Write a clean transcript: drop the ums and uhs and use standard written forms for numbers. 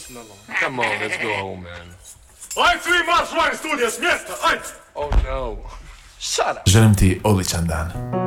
Come on, let's go home, man. Aj, svi marš van iz studija s mjesta, aj! Oh no. Shut up. Želim ti odličan dan.